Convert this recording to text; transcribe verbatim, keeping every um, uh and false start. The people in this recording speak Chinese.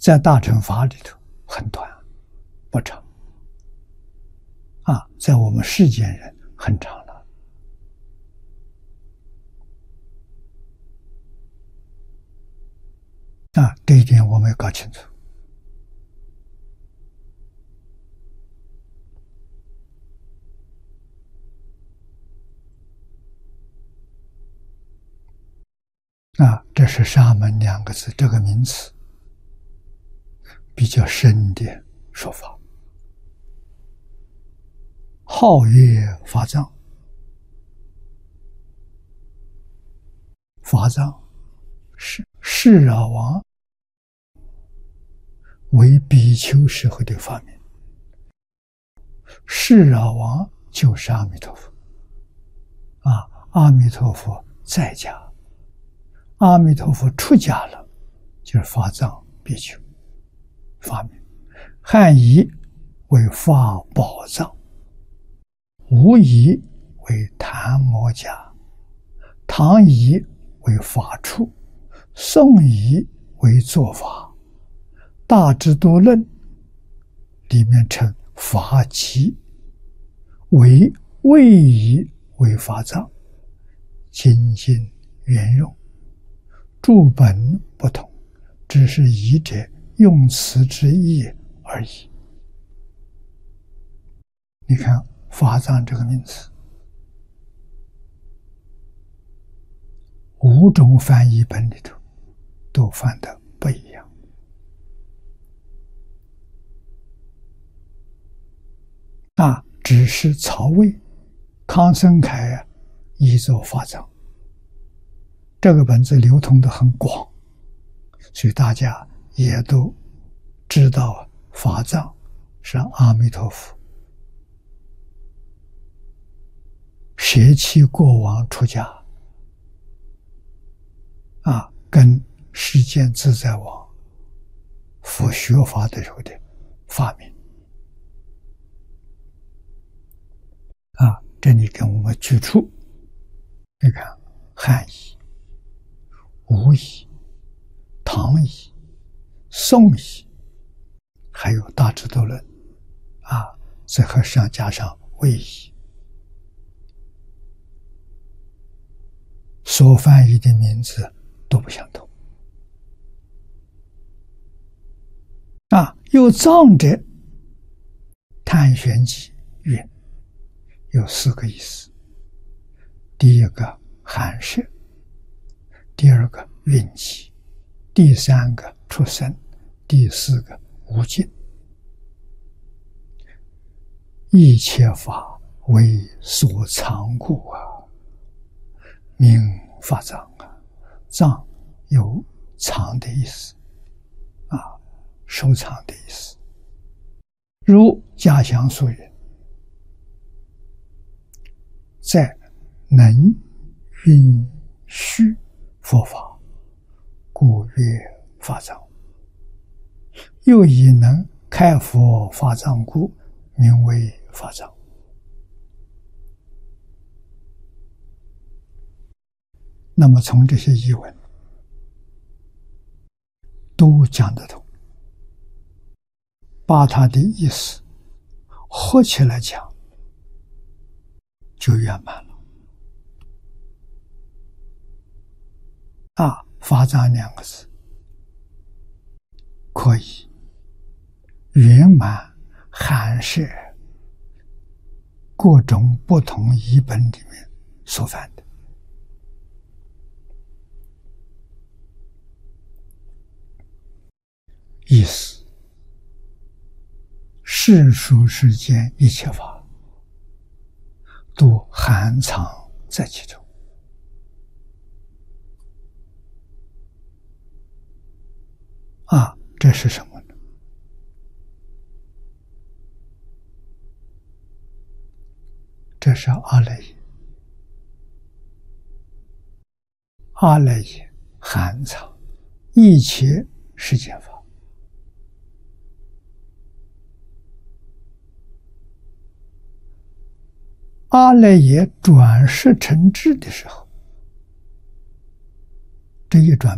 在大乘法里头很短，不长。啊，在我们世间人很长了。啊，这一点我们要搞清楚。啊，这是沙门两个字这个名词比较深的说法。号曰法藏，法藏是释迦王为比丘时候的发明。释迦王就是阿弥陀佛，啊，阿弥陀佛在家。阿弥陀佛出家了，就是法藏比丘发明。汉译为法宝藏，吴译为檀摩家，唐译为法处，宋译为做法。大智度论里面称法集，为位译为法藏，精进圆融。注本不同，只是译者用词之意而已。你看法藏这个名词，五种翻译本里头都翻得不一样。啊，只是曹魏、康生凯啊译作法藏。这个本子流通的很广，所以大家也都知道法藏是阿弥陀佛舍弃过往出家，啊，跟世间自在王佛学法的时候的发明。啊，这里给我们举出，你看汉译、吴译、唐译、宋译，还有大智度论，啊，再和上加上魏译，所翻译的名字都不相同。啊，有藏者探玄机云，有四个意思。第一个寒舍，第二个运气，第三个出生，第四个无尽。一切法为所藏故啊，名法藏啊。藏有藏的意思，啊，收藏的意思。如家乡所云，在能允虚佛法，故曰法藏。又以能开佛法藏故，名为法藏。那么从这些译文都讲得通，把它的意思合起来讲，就圆满了。啊，法藏两个字可以圆满含摄各种不同译本里面所翻的。意思，世俗世间一切法都含藏在其中。啊，这是什么呢？这是阿赖耶。阿赖耶含藏一切世间法。阿赖耶转识成智的时候，这一转